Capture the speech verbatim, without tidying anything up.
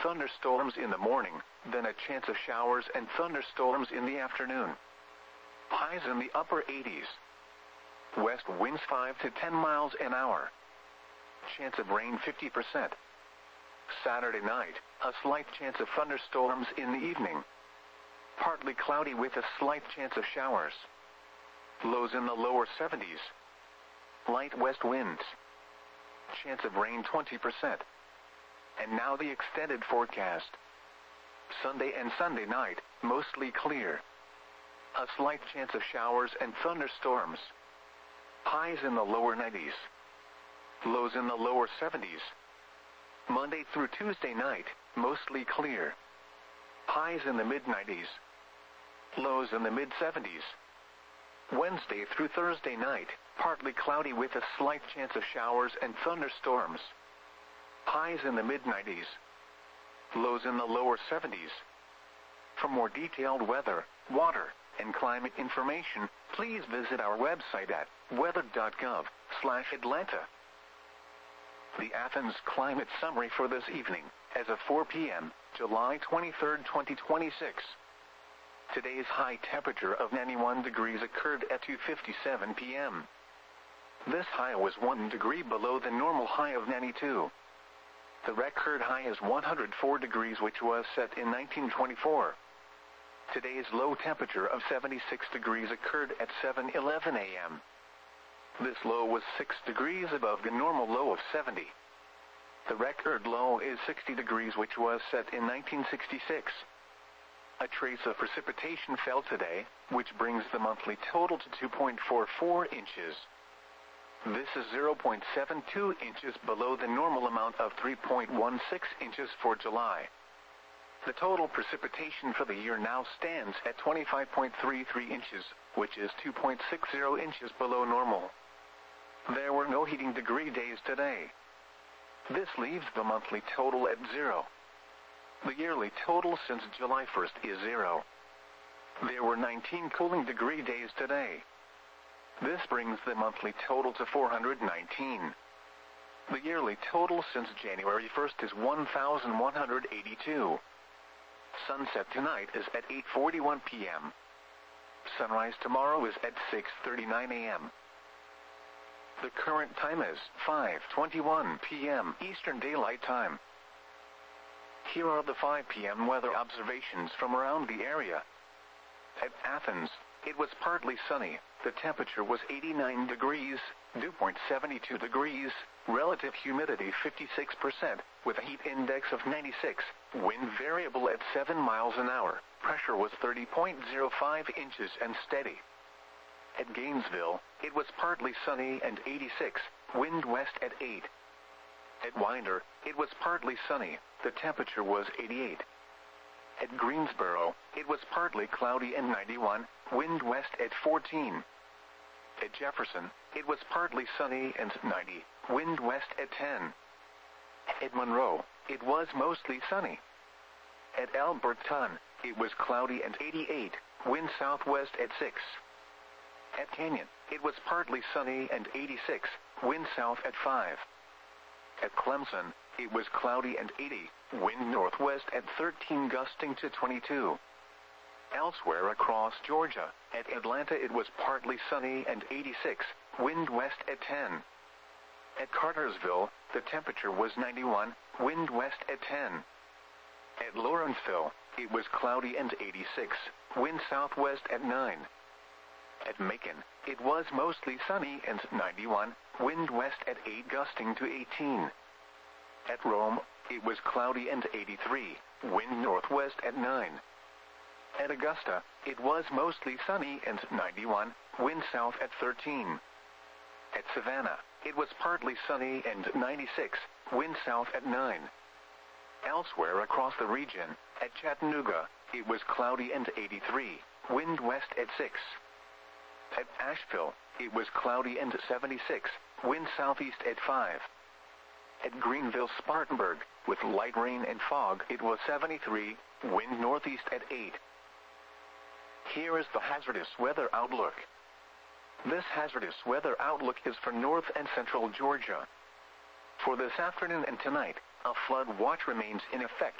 thunderstorms in the morning, then a chance of showers and thunderstorms in the afternoon. Highs in the upper eighties. West winds five to ten miles an hour. Chance of rain fifty percent. Saturday night, a slight chance of thunderstorms in the evening. Partly cloudy with a slight chance of showers. Lows in the lower seventies. Light west winds. Chance of rain twenty percent. And now the extended forecast. Sunday and Sunday night, mostly clear. A slight chance of showers and thunderstorms. Highs in the lower nineties. Lows in the lower seventies. Monday through Tuesday night, mostly clear. Highs in the mid nineties. Lows in the mid seventies. Wednesday through Thursday night, partly cloudy with a slight chance of showers and thunderstorms. Highs in the mid nineties. Lows in the lower seventies. For more detailed weather, water, and climate information, please visit our website at weather dot gov slash Atlanta. The Athens Climate Summary for this evening, as of four p m, July twenty-third, twenty twenty-six. Today's high temperature of ninety-one degrees occurred at two fifty-seven p m This high was one degree below the normal high of ninety-two. The record high is one hundred four degrees, which was set in nineteen twenty-four. Today's low temperature of seventy-six degrees occurred at seven eleven a m This low was six degrees above the normal low of seventy. The record low is sixty degrees, which was set in nineteen sixty-six. A trace of precipitation fell today, which brings the monthly total to two point four four inches. This is zero point seven two inches below the normal amount of three point one six inches for July. The total precipitation for the year now stands at twenty-five point three three inches, which is two point six zero inches below normal. There were no heating degree days today. This leaves the monthly total at zero. The yearly total since July first is zero. There were nineteen cooling degree days today. This brings the monthly total to four hundred nineteen. The yearly total since January first is one thousand one hundred eighty-two. Sunset tonight is at eight forty-one p m Sunrise tomorrow is at six thirty-nine a m The current time is five twenty-one p m Eastern Daylight Time. Here are the five p m weather observations from around the area. At Athens, it was partly sunny. The temperature was eighty-nine degrees, dew point seven two degrees, relative humidity fifty-six percent, with a heat index of ninety-six, wind variable at seven miles an hour, pressure was thirty point zero five inches and steady. At Gainesville, it was partly sunny and eighty-six, wind west at eight. At Winder, it was partly sunny, the temperature was eighty-eight. At Greensboro, it was partly cloudy and ninety-one, wind west at fourteen. At Jefferson, it was partly sunny and ninety, wind west at ten. At Monroe, it was mostly sunny. At Alberton, it was cloudy and eighty-eight, wind southwest at six. At Canyon, it was partly sunny and eighty-six, wind south at five. At Clemson, it was cloudy and eighty, wind northwest at thirteen, gusting to twenty-two. Elsewhere across Georgia, at Atlanta it was partly sunny and eighty-six, wind west at ten. At Cartersville, the temperature was ninety-one, wind west at ten. At Lawrenceville, it was cloudy and eighty-six, wind southwest at nine. At Macon, it was mostly sunny and ninety-one, wind west at eight, gusting to eighteen. At Rome, it was cloudy and eighty-three, wind northwest at nine. At Augusta, it was mostly sunny and ninety-one, wind south at thirteen. At Savannah, it was partly sunny and ninety-six, wind south at nine. Elsewhere across the region, at Chattanooga, it was cloudy and eighty-three, wind west at six. At Asheville, it was cloudy and seventy-six, wind southeast at five. At Greenville-Spartanburg, with light rain and fog, it was seventy-three, wind northeast at eight. Here is the hazardous weather outlook. This hazardous weather outlook is for north and central Georgia. For this afternoon and tonight, a flood watch remains in effect